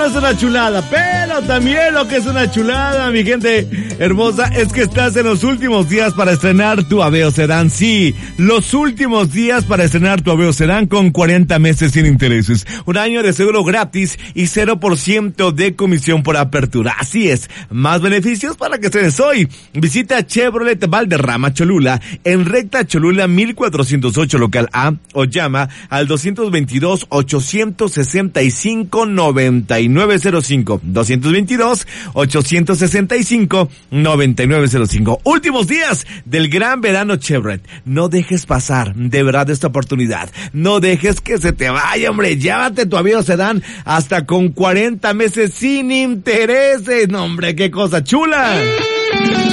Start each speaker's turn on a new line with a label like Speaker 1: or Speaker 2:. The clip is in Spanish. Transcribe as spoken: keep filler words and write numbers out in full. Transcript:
Speaker 1: es una chulada, pero también lo que es una chulada, mi gente hermosa, es que estás en los últimos días para estrenar tu Aveo Sedán. Sí, los últimos días para estrenar tu Aveo Sedán con cuarenta meses sin intereses, un año de seguro gratis y cero por ciento de comisión por apertura. Así es, más beneficios para que estrenes hoy. Visita Chevrolet Valderrama Cholula en recta Cholula mil cuatrocientos ocho local A o llama al doscientos veintidós, ochocientos sesenta y cinco, noventa y nueve cero cinco. doscientos veintidós, ochocientos sesenta y cinco, noventa y nueve cero cinco. Últimos días del gran verano Chevrolet. No dejes pasar de verdad esta oportunidad. No dejes que se te vaya, hombre. Llévate tu Aveo Sedán hasta con cuarenta meses sin intereses. No, hombre, qué cosa chula.